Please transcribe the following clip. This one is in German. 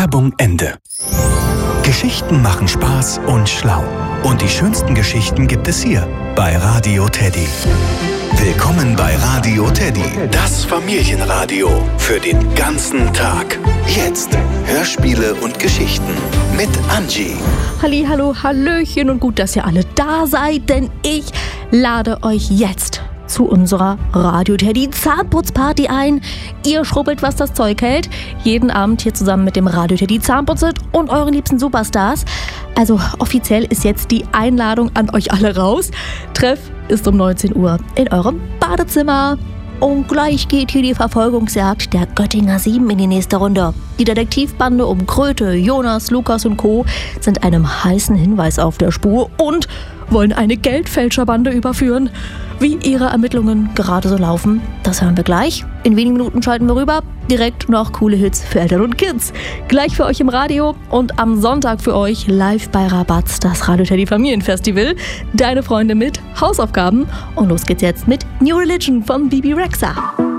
Werbung Ende. Geschichten machen Spaß und schlau. Und die schönsten Geschichten gibt es hier bei Radio Teddy. Willkommen bei Radio Teddy, das Familienradio für den ganzen Tag. Jetzt Hörspiele und Geschichten mit Angie. Hallo, hallöchen und gut, dass ihr alle da seid, denn ich lade euch jetzt zu unserer Radio Teddy Zahnputzparty ein. Ihr schrubbelt, was das Zeug hält. Jeden Abend hier zusammen mit dem Radio Teddy Zahnputzet und euren liebsten Superstars. Also offiziell ist jetzt die Einladung an euch alle raus. Treff ist um 19 Uhr in eurem Badezimmer. Und gleich geht hier die Verfolgungsjagd der Göttinger 7 in die nächste Runde. Die Detektivbande um Kröte, Jonas, Lukas und Co. sind einem heißen Hinweis auf der Spur und wollen eine Geldfälscherbande überführen. Wie ihre Ermittlungen gerade so laufen, das hören wir gleich. In wenigen Minuten schalten wir rüber. Direkt noch coole Hits für Eltern und Kids. Gleich für euch im Radio und am Sonntag für euch live bei Rabatz, das Radio Teddy Familienfestival. Deine Freunde mit Hausaufgaben. Und los geht's jetzt mit New Religion von Bibi Rexha.